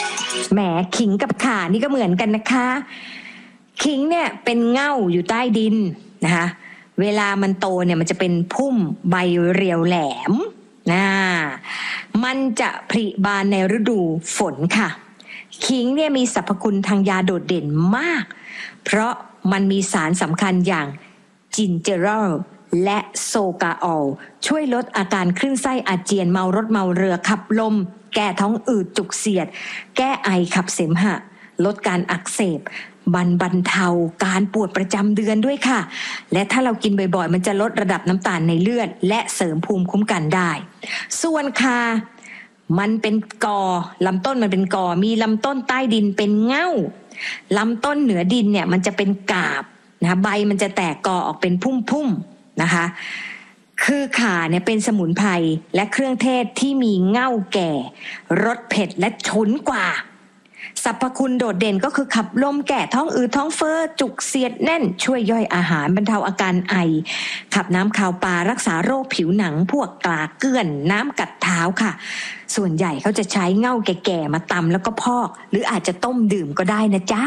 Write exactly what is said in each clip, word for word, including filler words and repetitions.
แหมขิงกับข่านี่ก็เหมือนกันนะคะขิงเนี่ยเป็นเง่าอยู่ใต้ดินนะคะเวลามันโตเนี่ยมันจะเป็นพุ่มใบเรียวแหลมนะมันจะผลิบานในฤดูฝนค่ะขิงเนี่ยมีสรรพคุณทางยาโดดเด่นมากเพราะมันมีสารสำคัญอย่างจินเจอรอลและโซกาออลช่วยลดอาการคลื่นไส้อาเจียนเมารถเมาเรือขับลมแก้ท้องอืดจุกเสียดแก้ไอขับเสมหะลดการอักเสบบรรบรรเทาการปวดประจำเดือนด้วยค่ะและถ้าเรากินบ่อยๆมันจะลดระดับน้ำตาลในเลือดและเสริมภูมิคุ้มกันได้ส่วนข่ามันเป็นกอลำต้นมันเป็นกอมีลำต้นใต้ดินเป็นเง่าลำต้นเหนือดินเนี่ยมันจะเป็นกาบนะใบมันจะแตกกอออกเป็นพุ่มๆนะคะคือข่าเนี่ยเป็นสมุนไพรและเครื่องเทศที่มีเง่าแก่รสเผ็ดและฉุนกว่าสรรพคุณโดดเด่นก็คือขับลมแก่ท้องอืดท้องเฟ้อจุกเสียดแน่นช่วยย่อยอาหารบรรเทาอาการไอขับน้ำขาวปลารักษาโรคผิวหนังพวกกลาเกลื่อนน้ำกัดเท้าค่ะส่วนใหญ่เขาจะใช้เง่าแก่ๆมาตำแล้วก็พอกหรืออาจจะต้มดื่มก็ได้นะจ๊ะ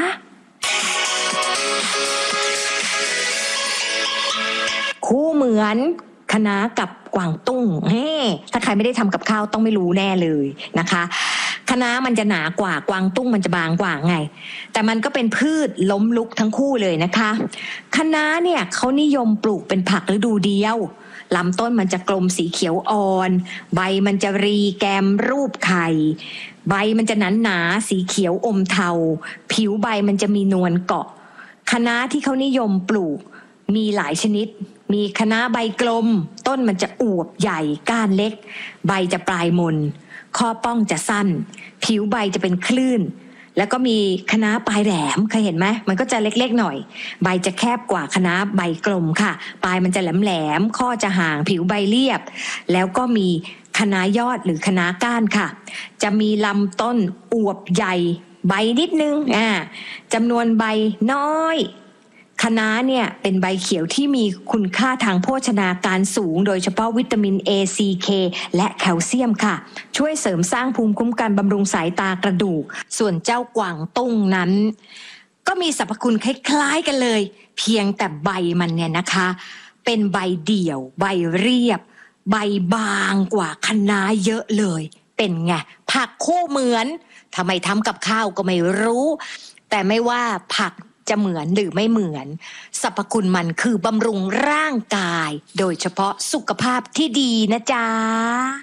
คู่เหมือนคะน้ากับกวางตุ้งเฮ้ถ้าใครไม่ได้ทำกับข้าวต้องไม่รู้แน่เลยนะคะคะน้ามันจะหนากว่ากวางตุ้งมันจะบางกว่าไงแต่มันก็เป็นพืชล้มลุกทั้งคู่เลยนะคะคะน้าเนี่ยเขานิยมปลูกเป็นผักฤดูเดียวลำต้นมันจะกลมสีเขียวอ่อนใบมันจะรีแกมรูปไข่ใบมันจะหนาหนาสีเขียวอมเทาผิวใบมันจะมีนวลเกาะคะน้าที่เขานิยมปลูกมีหลายชนิดมีคะน้าใบกลมต้นมันจะอวบใหญ่ก้านเล็กใบจะปลายมนข้อป้องจะสั้นผิวใบจะเป็นคลื่นแล้วก็มีคะน้าปลายแหลมเคยเห็นไหมมันก็จะเล็กๆหน่อยใบจะแคบกว่าคะน้าใบกลมค่ะปลายมันจะแหลมๆข้อจะห่างผิวใบเรียบแล้วก็มีคะน้ายอดหรือคะน้าก้านค่ะจะมีลำต้นอวบใหญ่ใบนิดนึงอ่าจำนวนใบน้อยคะน้าเนี่ยเป็นใบเขียวที่มีคุณค่าทางโภชนาการสูงโดยเฉพาะวิตามิน A C K และแคลเซียมค่ะช่วยเสริมสร้างภูมิคุ้มกันบำรุงสายตากระดูกส่วนเจ้ากวางตุ้งนั้นก็มีสรรพคุณคล้ายๆกันเลยเพียงแต่ใบมันเนี่ยนะคะเป็นใบเดี่ยวใบเรียบใบบางกว่าคะน้าเยอะเลยเป็นไงผักคู่เหมือนทำไมทำกับข้าวก็ไม่รู้แต่ไม่ว่าผักจะเหมือนหรือไม่เหมือนสรรพคุณมันคือบำรุงร่างกายโดยเฉพาะสุขภาพที่ดีนะจ๊ะ